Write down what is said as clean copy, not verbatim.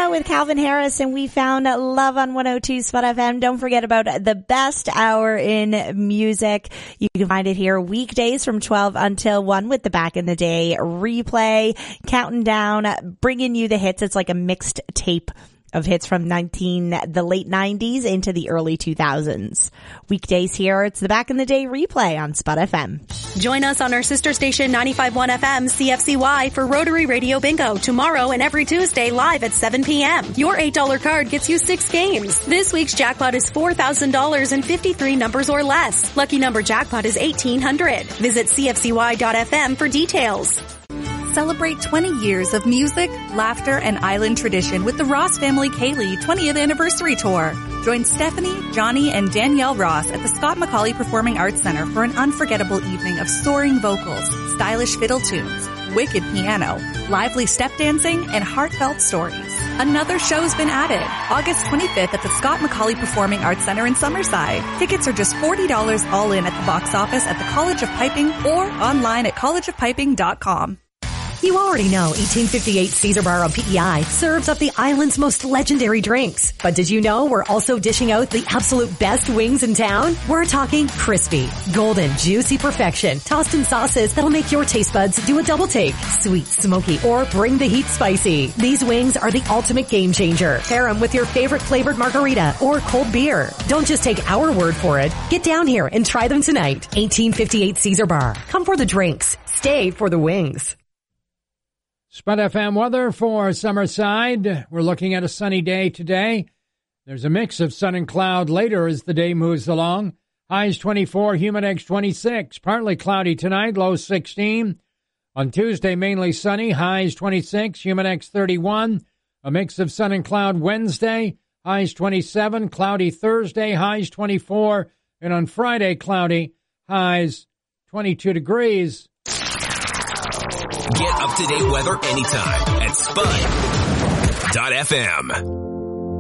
Sia with Calvin Harris, and we found Love on 102 Spot FM. Don't forget about the best hour in music. You can find it here weekdays from 12 until 1 with the Back in the Day replay, counting down, bringing you the hits. It's like a mixed tape of hits from the late 90s into the early 2000s. Weekdays here, it's the Back in the Day replay on Spot FM. Join us on our sister station 95.1 FM CFCY for Rotary Radio Bingo tomorrow and every Tuesday live at 7 p.m. Your $8 card gets you 6 games. This week's jackpot is $4,000 and 53 numbers or less. Lucky number jackpot is 1800. Visit CFCY.FM for details. Celebrate 20 years of music, laughter, and island tradition with the Ross Family Kaylee 20th Anniversary Tour. Join Stephanie, Johnny, and Danielle Ross at the Scott McCauley Performing Arts Center for an unforgettable evening of soaring vocals, stylish fiddle tunes, wicked piano, lively step dancing, and heartfelt stories. Another show's been added, August 25th at the Scott McCauley Performing Arts Center in Summerside. Tickets are just $40 all in at the box office at the College of Piping or online at collegeofpiping.com. You already know 1858 Caesar Bar on PEI serves up the island's most legendary drinks. But did you know we're also dishing out the absolute best wings in town? We're talking crispy, golden, juicy perfection, tossed in sauces that'll make your taste buds do a double take. Sweet, smoky, or bring the heat spicy. These wings are the ultimate game changer. Pair them with your favorite flavored margarita or cold beer. Don't just take our word for it. Get down here and try them tonight. 1858 Caesar Bar. Come for the drinks. Stay for the wings. Spot FM weather for Summerside. We're looking at a sunny day today. There's a mix of sun and cloud later as the day moves along. Highs 24, Humidex 26. Partly cloudy tonight, low 16. On Tuesday, mainly sunny, highs 26, Humidex 31. A mix of sun and cloud Wednesday, highs 27. Cloudy Thursday, highs 24. And on Friday, cloudy, highs 22 degrees. Get up-to-date weather anytime at Spud.fm.